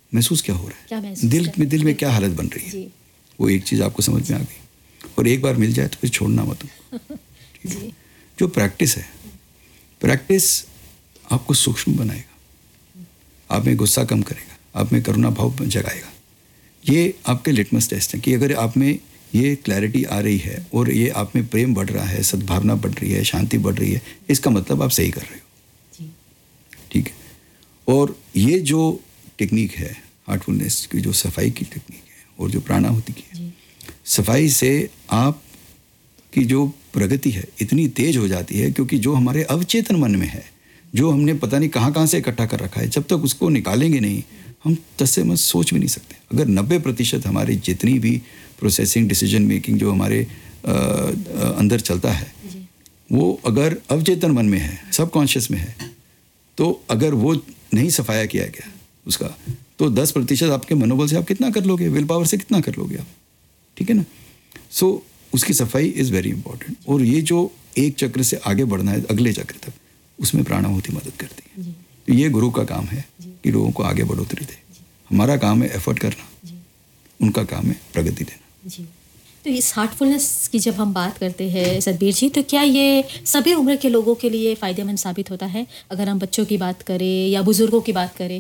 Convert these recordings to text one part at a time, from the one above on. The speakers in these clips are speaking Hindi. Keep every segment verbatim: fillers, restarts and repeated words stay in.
महसूस क्या हो रहा है, क्या महसूस दिल कर- में दिल में क्या हालत बन रही है, जी वो एक चीज़ आपको समझ में आ गई। और एक बार मिल जाए तो फिर छोड़ना मत उनको, ठीक है? जी जो प्रैक्टिस है, प्रैक्टिस आपको सूक्ष्म बनाएगा, आप में गुस्सा कम करेगा, आप में करुणा भाव जगाएगा। ये आपके लिटमस टेस्ट है कि अगर आप में ये क्लैरिटी आ रही है और ये आप में प्रेम बढ़ रहा है, सद्भावना बढ़ रही है, शांति बढ़ रही है, इसका मतलब आप सही कर रहे हो, जी ठीक है। और ये जो टेक्निक है हार्टफुलनेस की, जो सफाई की टेक्निक है और जो प्राणाहुति की है, जी सफाई से आप की जो प्रगति है इतनी तेज हो जाती है, क्योंकि जो हमारे अवचेतन मन में है, जो हमने पता नहीं कहाँ कहाँ से इकट्ठा कर रखा है, जब तक उसको निकालेंगे नहीं हम तस्से मत सोच भी नहीं सकते। अगर नब्बे प्रतिशत हमारी जितनी भी प्रोसेसिंग डिसीजन मेकिंग जो हमारे आ, आ, अंदर चलता है, जी वो अगर अवचेतन मन में है, सबकॉन्शियस में है, तो अगर वो नहीं सफाया किया गया उसका, तो दस प्रतिशत आपके मनोबल से आप कितना कर लोगे, विल पावर से कितना कर लोगे आप, ठीक है ना। सो so, उसकी सफाई इज़ वेरी इंपॉर्टेंट। और ये जो एक चक्र से आगे बढ़ना है अगले चक्र तक, उसमें प्राणाहुति मदद करती है। जी तो ये गुरु का काम है जी। कि लोगों को आगे बढ़ोतरी दे। हमारा काम है एफर्ट करना, जी उनका काम है प्रगति देना। जी। तो इस हार्टफुलनेस की जब हम बात करते हैं सतबीर जी, तो क्या ये सभी उम्र के लोगों के लिए फ़ायदेमंद साबित होता है, अगर हम बच्चों की बात करें या बुज़ुर्गों की बात करें?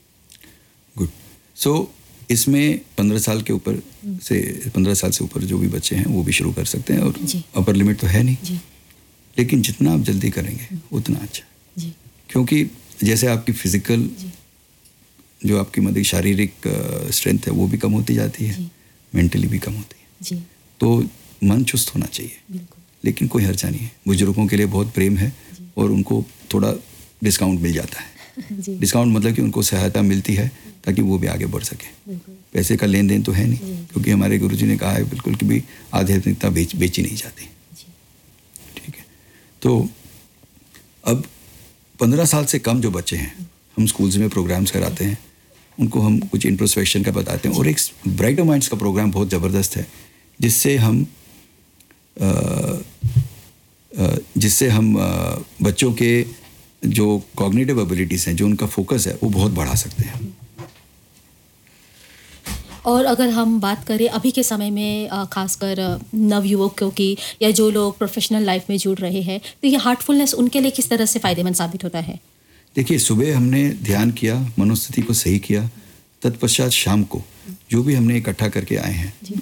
गुड। सो इसमें पंद्रह साल के ऊपर से पंद्रह साल से ऊपर जो भी बच्चे हैं वो भी शुरू कर सकते हैं, और जी। अपर लिमिट तो है नहीं, जी लेकिन जितना आप जल्दी करेंगे उतना अच्छा। जी क्योंकि जैसे आपकी फिजिकल जी जो आपकी मतलब शारीरिक स्ट्रेंथ है वो भी कम होती जाती है, जी मेंटली भी कम होती है, जी तो मन चुस्त होना चाहिए। बिल्कुल लेकिन कोई हर्जा नहीं है, बुजुर्गों के लिए बहुत प्रेम है और उनको थोड़ा डिस्काउंट मिल जाता है। जी डिस्काउंट मतलब कि उनको सहायता मिलती है ताकि वो भी आगे बढ़ सके। बिल्कुल पैसे का लेन देन तो है नहीं, जी। क्योंकि हमारे गुरुजी ने कहा है बिल्कुल कि भी आध्यात्मिकता बेच बेची नहीं जाती, जी ठीक है। तो अब पंद्रह साल से कम जो बच्चे हैं, हम स्कूल्स में प्रोग्राम्स कराते हैं, उनको हम कुछ इंट्रोस्पेक्शन का बताते हैं, और एक ब्राइटर माइंड्स का प्रोग्राम बहुत ज़बरदस्त है, जिससे हम आ, आ, जिससे हम आ, बच्चों के जो कॉग्निटिव एबिलिटीज़ हैं, जो उनका फोकस है, वो बहुत बढ़ा सकते हैं। और अगर हम बात करें अभी के समय में अ, खासकर अ, नवयुवकों की या जो लोग प्रोफेशनल लाइफ में जुड़ रहे हैं, तो ये हार्टफुलनेस उनके लिए किस तरह से फ़ायदेमंद साबित होता है? देखिए, सुबह हमने ध्यान किया, मनोस्थिति को सही किया, तत्पश्चात शाम को जो भी हमने इकट्ठा करके आए हैं, जी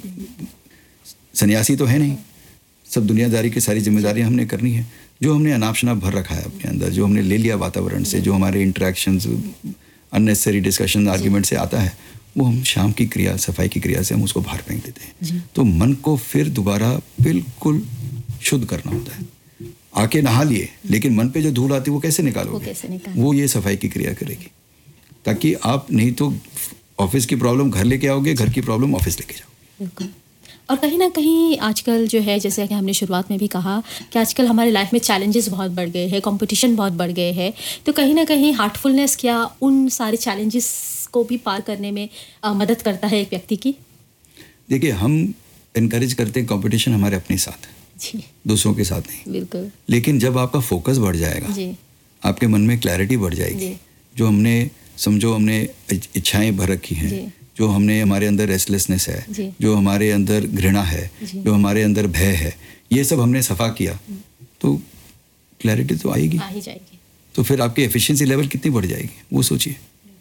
सन्यासी तो है नहीं, सब दुनियादारी की सारी जिम्मेदारियां हमने करनी है। जो हमने अनाप शनाप भर रखा है अपने अंदर, जो हमने ले लिया वातावरण से, जो हमारे इंटरेक्शंस, अननेसेसरी डिस्कशन, आर्ग्यूमेंट से आता है, वो हम शाम की क्रिया, सफाई की क्रिया से हम उसको बाहर फेंक देते जी। हैं। तो मन को फिर दोबारा बिल्कुल शुद्ध करना होता है। आके नहा लिए, लेकिन मन पे जो धूल आती है वो कैसे निकालोगे? वो कैसे निकालें? वो ये सफाई की क्रिया करेगी, ताकि आप नहीं तो ऑफिस की प्रॉब्लम घर लेके आओगे, घर की प्रॉब्लम ऑफिस लेके जाओगे। बिल्कुल। और कहीं ना कहीं आजकल जो है, जैसे कि हमने शुरुआत में भी कहा कि आजकल हमारे लाइफ में चैलेंजेस बहुत बढ़ गए हैं, कंपटीशन बहुत बढ़ गए हैं, तो कहीं ना कहीं हार्टफुलनेस क्या उन सारे चैलेंजेस को भी पार करने में आ, मदद करता है एक व्यक्ति की? देखिए, हम इनकरेज करते हैं कंपटीशन हमारे अपने साथ, जी दूसरों के साथ नहीं। बिल्कुल लेकिन जब आपका फोकस बढ़ जाएगा, जी आपके मन में क्लैरिटी बढ़ जाएगी, जी जो हमने समझो हमने इच्छाएं भर रखी जी। हैं, जो हमने हमारे अंदर रेस्टलेसनेस है, जी। जो हमारे अंदर घृणा है, जी। जो हमारे अंदर भय है, ये सब हमने सफा किया, तो क्लैरिटी तो आएगी। आ ही जाएगी। तो फिर आपकी एफिशिएंसी लेवल कितनी बढ़ जाएगी वो सोचिए।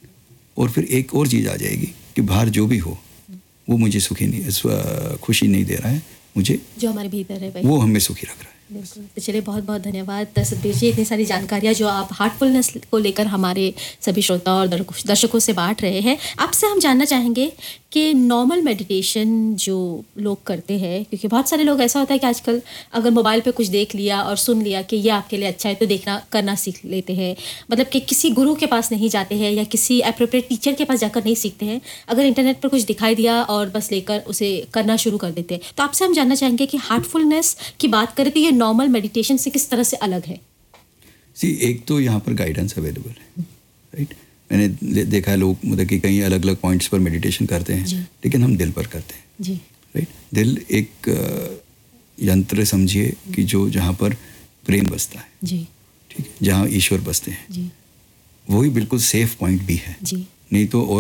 और फिर एक और चीज़ आ जाएगी कि बाहर जो भी हो वो मुझे सुखी नहीं, खुशी नहीं दे रहा है, मुझे जो हमारे भीतर है भाई, वो हमें सुखी रख रहा है। बिल्कुल। तो चलिए, बहुत बहुत धन्यवाद सतबीर जी, इतनी सारी जानकारियाँ जो आप हार्टफुलनेस को लेकर हमारे सभी श्रोता और दर्शक- दर्शकों से बांट रहे हैं। आपसे हम जानना चाहेंगे कि नॉर्मल मेडिटेशन जो लोग करते हैं, क्योंकि बहुत सारे लोग ऐसा होता है कि आजकल अगर मोबाइल पे कुछ देख लिया और सुन लिया कि ये आपके लिए अच्छा है, तो देखना करना सीख लेते हैं, मतलब कि किसी गुरु के पास नहीं जाते हैं या किसी एप्रोप्रिएट टीचर के पास जाकर नहीं सीखते हैं, अगर इंटरनेट पर कुछ दिखाई दिया और बस लेकर उसे करना शुरू कर देते हैं। तो आपसे हम जानना चाहेंगे कि हार्टफुलनेस की बात करें तो ये नॉर्मल मेडिटेशन से किस तरह से अलग है? सी, एक तो यहाँ पर गाइडेंस अवेलेबल है, राइट। मैंने देखा है लोग मतलब कि कहीं अलग अलग पॉइंट्स पर मेडिटेशन करते हैं, लेकिन हम दिल पर करते हैं, जी राइट। दिल एक अ, यंत्र समझिए कि जो जहाँ पर प्रेम बसता है, जी ठीक है, जहाँ ईश्वर बसते हैं, जी वही बिल्कुल सेफ पॉइंट भी है। जी नहीं तो और